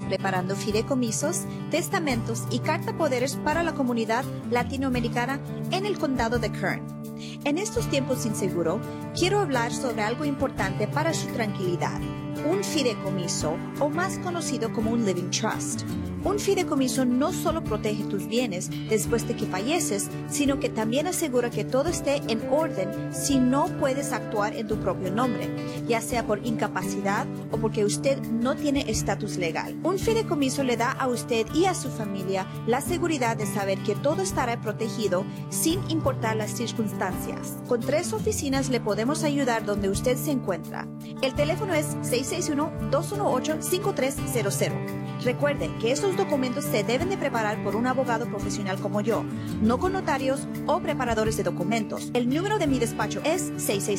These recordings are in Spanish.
preparando fideicomisos, testamentos y cartapoderes para la comunidad latinoamericana en el condado de Kern. En estos tiempos inseguros, quiero hablar sobre algo importante para su tranquilidad: un fideicomiso, o más conocido como un living trust. Un fideicomiso no solo protege tus bienes después de que falleces, sino que también asegura que todo esté en orden si no puedes actuar en tu propio nombre, ya sea por incapacidad o porque usted no tiene estatus legal. Un fideicomiso le da a usted y a su familia la seguridad de saber que todo estará protegido sin importar las circunstancias. Con 3 oficinas le podemos ayudar donde usted se encuentra. El teléfono es 661-218-5300. Recuerde que estos documentos se deben de preparar por un abogado profesional como yo, no con notarios o preparadores de documentos. El número de mi despacho es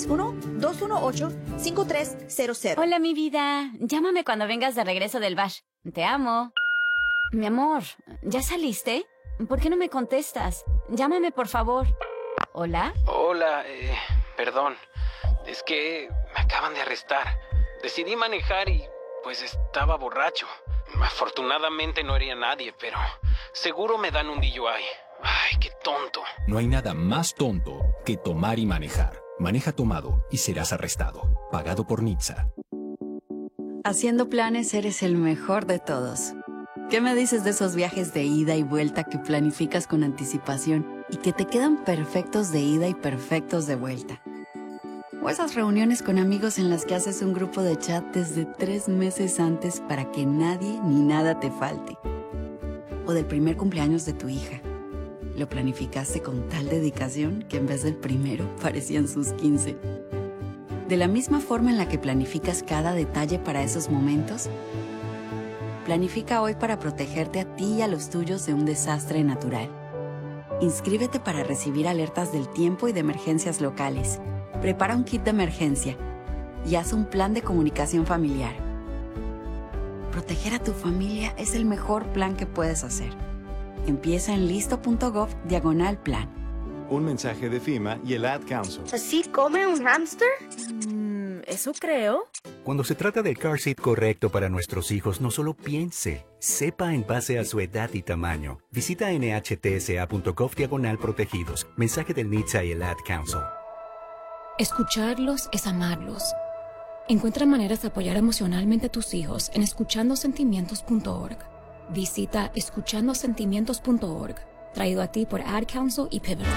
661-218-5300. Hola, mi vida. Llámame cuando vengas de regreso del bash. Te amo. Mi amor, ¿ya saliste? ¿Por qué no me contestas? Llámame, por favor. ¿Hola? Hola, perdón. Es que me acaban de arrestar. Decidí manejar y pues estaba borracho. Afortunadamente no herí a nadie, pero seguro me dan un DUI. Ay, qué tonto. No hay nada más tonto que tomar y manejar. Maneja tomado y serás arrestado. Pagado por NHTSA. Haciendo planes eres el mejor de todos. ¿Qué me dices de esos viajes de ida y vuelta que planificas con anticipación y que te quedan perfectos de ida y perfectos de vuelta? O esas reuniones con amigos en las que haces un grupo de chat desde 3 meses antes para que nadie ni nada te falte. O del primer cumpleaños de tu hija. Lo planificaste con tal dedicación que en vez del primero parecían sus 15. De la misma forma en la que planificas cada detalle para esos momentos, planifica hoy para protegerte a ti y a los tuyos de un desastre natural. Inscríbete para recibir alertas del tiempo y de emergencias locales. Prepara un kit de emergencia y haz un plan de comunicación familiar. Proteger a tu familia es el mejor plan que puedes hacer. Empieza en listo.gov/plan. Un mensaje de FEMA y el Ad Council. ¿Así come un hámster? Eso creo. Cuando se trata del car seat correcto para nuestros hijos, no solo piense, sepa en base a su edad y tamaño. Visita nhtsa.gov/protegidos. Mensaje del NHTSA y el Ad Council. Escucharlos es amarlos. Encuentra maneras de apoyar emocionalmente a tus hijos en escuchandosentimientos.org. Visita escuchandosentimientos.org. Traído a ti por Ad Council y Pivotal.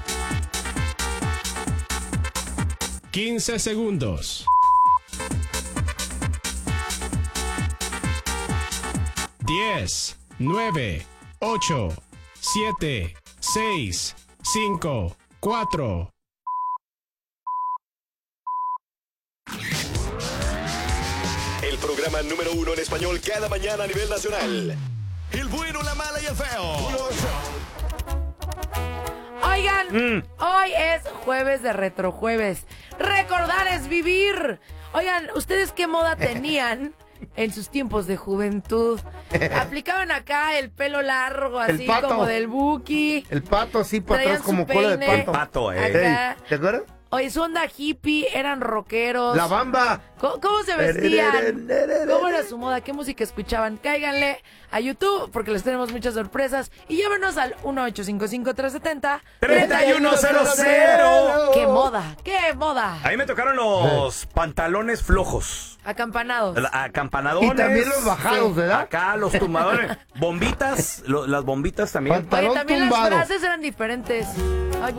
15 segundos. 10, 9, 8, 7, 6, 5, 4. El programa número 1 en español cada mañana a nivel nacional. El bueno, la mala y el feo. Oigan, hoy es jueves de retrojueves. Recordar es vivir. Oigan, ¿ustedes qué moda tenían en sus tiempos de juventud? Aplicaban acá el pelo largo, así como del Buki. El pato así para Traían atrás como su cola de peine. pato. Acá. ¿Te acuerdas? Oye, su onda hippie, eran rockeros. La Bamba. ¿Cómo se vestían? ¿Cómo era su moda? ¿Qué música escuchaban? Cáiganle a YouTube porque les tenemos muchas sorpresas. Y llámenos al 1-855-370-3100. ¡Qué moda! ¡Qué moda! A mí me tocaron los pantalones flojos. Acampanados. Acampanadones. Y también los bajados, ¿verdad? Acá los tumbadores. Bombitas, las bombitas también. Pantalón Oye, también tumbado. las frases eran diferentes. Ay,